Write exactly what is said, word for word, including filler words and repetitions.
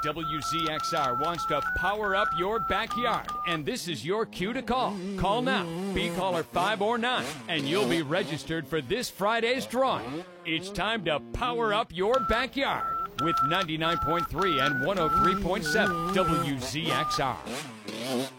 W Z X R wants to power up your backyard, and this is your cue to call. Call now, be caller five or nine, and you'll be registered for this Friday's drawing. It's time to power up your backyard with ninety-nine point three and one oh three point seven W Z X R.